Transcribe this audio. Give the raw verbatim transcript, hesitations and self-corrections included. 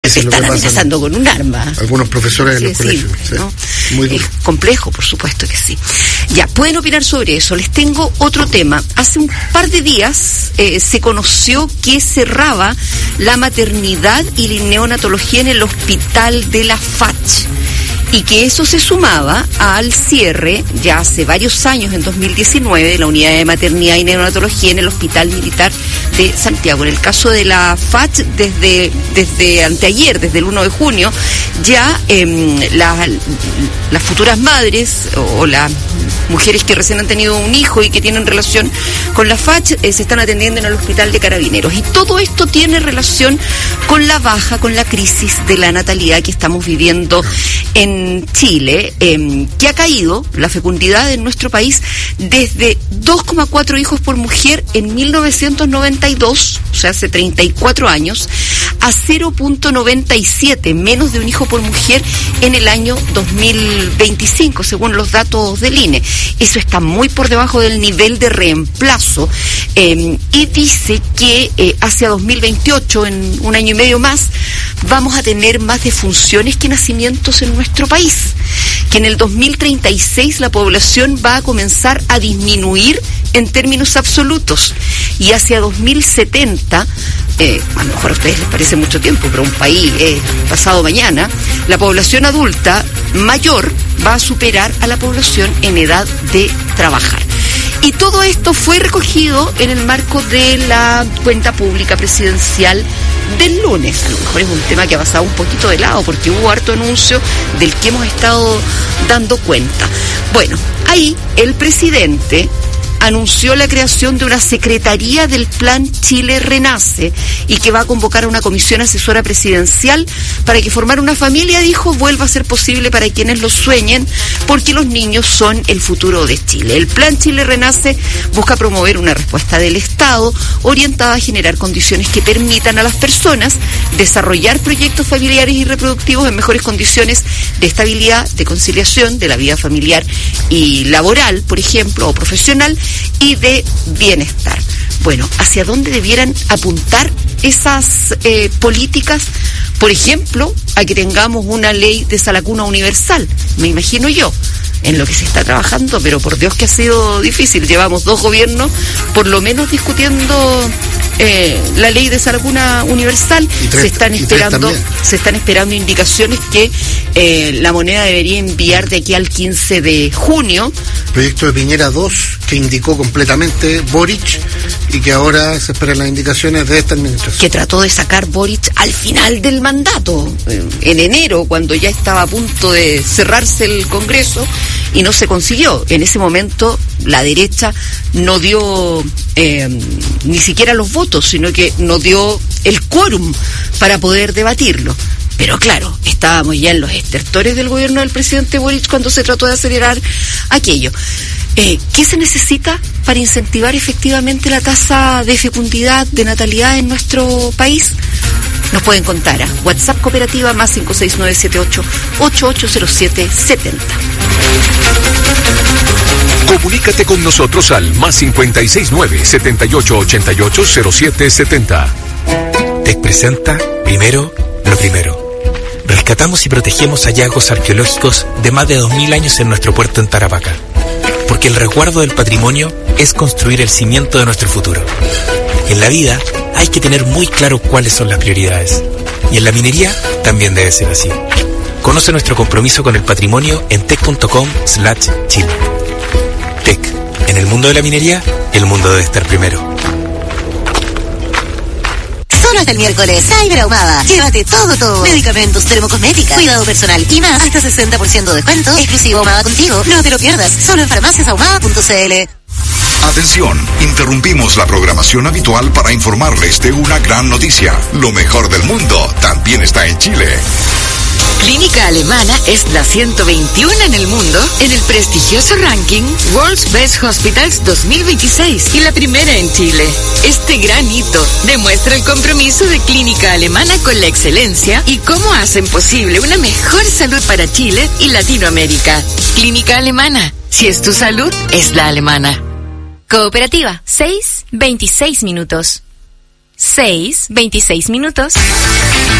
difícil lo que pasa. Están amenazando con un arma. Algunos profesores en sí, los colegios. Sí, ¿no? Muy duro. Es complejo, por supuesto que sí. Ya, pueden opinar sobre eso. Les tengo otro tema. Hace un par de días eh, se conoció que cerraba la maternidad y la neonatología en el hospital de la F A C. Y que eso se sumaba al cierre, ya hace varios años, en dos mil diecinueve, de la unidad de maternidad y neonatología en el Hospital Militar de Santiago. En el caso de la F A C, desde, desde anteayer, desde el uno de junio, ya eh, la, las futuras madres o, o las mujeres que recién han tenido un hijo y que tienen relación con la F A C eh, se están atendiendo en el Hospital de Carabineros. Y todo esto tiene relación con la baja, con la crisis de la natalidad que estamos viviendo en Chile, eh, que ha caído la fecundidad en nuestro país desde dos coma cuatro hijos por mujer en mil novecientos noventa y dos, o sea, hace treinta y cuatro años, a cero coma noventa y siete, menos de un hijo por mujer en el año dos mil veinticinco, según los datos del I N E. Eso está muy por debajo del nivel de reemplazo eh, y dice que eh, hacia dos mil veintiocho, en un año y medio más, vamos a tener más defunciones que nacimientos en nuestro país, que en el dos mil treinta y seis la población va a comenzar a disminuir en términos absolutos y hacia dos mil setenta, eh, a lo mejor a ustedes les parece mucho tiempo, pero un país eh, pasado mañana, la población adulta mayor va a superar a la población en edad de trabajar. Y todo esto fue recogido en el marco de la cuenta pública presidencial del lunes. A lo mejor es un tema que ha pasado un poquito de lado porque hubo harto anuncio del que hemos estado dando cuenta. Bueno, ahí el presidente anunció la creación de una secretaría del Plan Chile Renace y que va a convocar a una comisión asesora presidencial para que formar una familia, dijo, vuelva a ser posible para quienes lo sueñen, porque los niños son el futuro de Chile. El Plan Chile Renace busca promover una respuesta del Estado orientada a generar condiciones que permitan a las personas desarrollar proyectos familiares y reproductivos en mejores condiciones de estabilidad, de conciliación de la vida familiar y laboral, por ejemplo, o profesional, y de bienestar. Bueno, ¿hacia dónde debieran apuntar esas eh, políticas? Por ejemplo, a que tengamos una ley de salacuna universal, me imagino yo, en lo que se está trabajando, pero por Dios que ha sido difícil. Llevamos dos gobiernos, por lo menos, discutiendo eh, la ley de salacuna universal. Tres, se están esperando, se están esperando indicaciones que eh, la moneda debería enviar de aquí al quince de junio. Proyecto de Piñera dos, que indicó completamente Boric y que ahora se esperan las indicaciones de esta administración. Que trató de sacar Boric al final del mandato, en enero, cuando ya estaba a punto de cerrarse el Congreso, y no se consiguió. En ese momento la derecha no dio eh, ni siquiera los votos, sino que no dio el quórum para poder debatirlo. Pero claro, estábamos ya en los estertores del gobierno del presidente Boric cuando se trató de acelerar aquello. Eh, ¿Qué se necesita para incentivar efectivamente la tasa de fecundidad, de natalidad en nuestro país? Nos pueden contar a WhatsApp Cooperativa más cinco seis nueve siete ocho ocho ocho cero siete siete cero. Comunícate con nosotros al más cinco seis nueve siete ocho ocho ocho cero siete siete cero. T E C presenta Primero lo Primero. Rescatamos y protegemos hallazgos arqueológicos de más de dos mil años en nuestro puerto en Tarapacá. Porque el resguardo del patrimonio es construir el cimiento de nuestro futuro. En la vida hay que tener muy claro cuáles son las prioridades. Y en la minería también debe ser así. Conoce nuestro compromiso con el patrimonio en tec punto com slash chile. T E C. En el mundo de la minería, el mundo debe estar primero. Solo hasta el miércoles, Cyber Ahumada. Llévate todo, todo. Medicamentos, dermocosmética, cuidado personal y más. Hasta sesenta por ciento de descuento. Exclusivo Ahumada contigo. No te lo pierdas. Solo en farmacias ahumada punto c l. Atención, interrumpimos la programación habitual para informarles de una gran noticia. Lo mejor del mundo también está en Chile. Clínica Alemana es la ciento veintiuno en el mundo en el prestigioso ranking World's Best Hospitals dos mil veintiséis y la primera en Chile. Este gran hito demuestra el compromiso de Clínica Alemana con la excelencia y cómo hacen posible una mejor salud para Chile y Latinoamérica. Clínica Alemana, si es tu salud, es la alemana. Cooperativa, seis, veintiséis minutos. seis, veintiséis minutos.